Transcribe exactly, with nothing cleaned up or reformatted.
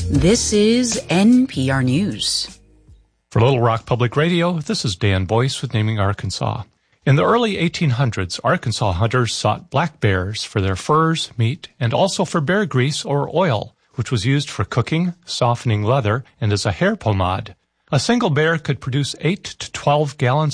This is N P R News. For Little Rock Public Radio, this is Dan Boyce with Naming Arkansas. In the early eighteen hundreds, Arkansas hunters sought black bears for their furs, meat, and also for bear grease or oil, which was used for cooking, softening leather, and as a hair pomade. A single bear could produce eight to twelve gallons